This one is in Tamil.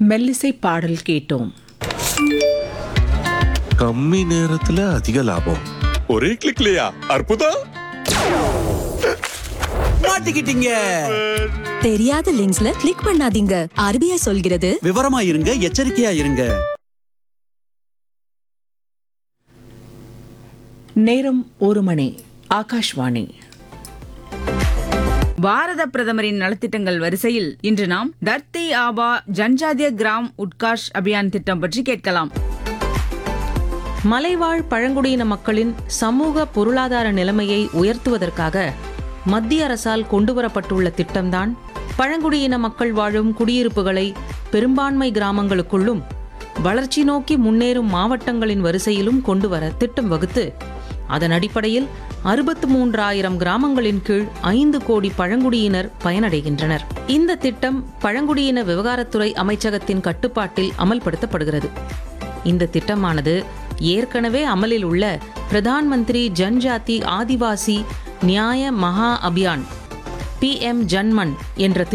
மெல்லிசை பாடல் கேட்டோம். கம்மி நேரத்துல அதிக லாபம். ஒரே கிளிக்லயா? அற்புதம். மாட்டிக்கிட்டீங்க. தெரியாத லிங்க்ஸ்ல கிளிக் பண்ணாதீங்க. RBI சொல்கிறது விவரமா இருங்க, எச்சரிக்கையா இருங்க. நேரம் 1 மணி. ஆகாஷ்வாணி. பாரத பிரதமரின் நலத்திட்டங்கள் வரிசையில் இன்று நாம் தர்த்தி ஆபா ஜன்ஜாதிய கிராம் உட்காஷ் அபியான் திட்டம் பற்றி கேட்கலாம். மலைவாழ் பழங்குடியின மக்களின் சமூக பொருளாதார நிலைமையை உயர்த்துவதற்காக மத்திய அரசால் கொண்டுவரப்பட்டுள்ள திட்டம்தான் பழங்குடியின மக்கள் வாழும் குடியிருப்புகளை பெரும்பான்மை கிராமங்களுக்குள்ளும் வளர்ச்சி நோக்கி முன்னேறும் மாவட்டங்களின் வரிசையிலும் கொண்டுவர திட்டம் வகுத்து அதன் அடிப்படையில் 63,000 கிராமங்களின் கீழ் 5 கோடி பழங்குடியினர் பயனடைகின்றனர். இந்த திட்டம் பழங்குடியின விவகாரத்துறை அமைச்சகத்தின் கட்டுப்பாட்டில் அமல்படுத்தப்படுகிறது. இந்த திட்டமானது ஏற்கனவே அமலில் உள்ள பிரதான் மந்திரி ஜன்ஜாதி ஆதிவாசி நியாய மகா அபியான் PM ஜன்மன் என்ற